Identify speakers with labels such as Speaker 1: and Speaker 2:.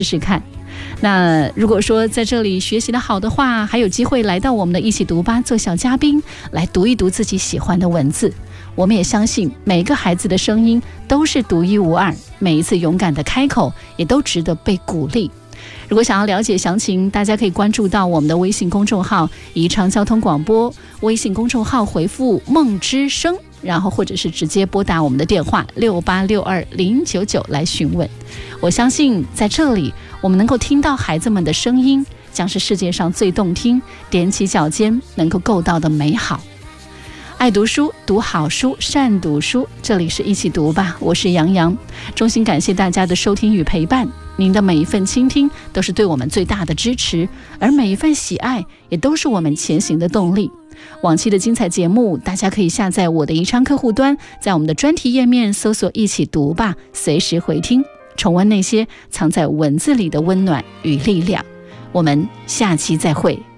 Speaker 1: 试试看。那如果说在这里学习的好的话，还有机会来到我们的一起读吧做小嘉宾，来读一读自己喜欢的文字。我们也相信每个孩子的声音都是独一无二，每一次勇敢的开口也都值得被鼓励。如果想要了解详情，大家可以关注到我们的微信公众号宜昌交通广播，微信公众号回复梦之声，然后或者是直接拨打我们的电话6862-099来询问。我相信在这里我们能够听到孩子们的声音，将是世界上最动听，踮起脚尖能够够到的美好。爱读书，读好书，善读书，这里是一起读吧，我是杨洋，衷心感谢大家的收听与陪伴，您的每一份倾听都是对我们最大的支持，而每一份喜爱也都是我们前行的动力。往期的精彩节目大家可以下载我的宜昌客户端，在我们的专题页面搜索一起读吧，随时回听，重温那些藏在文字里的温暖与力量。我们下期再会。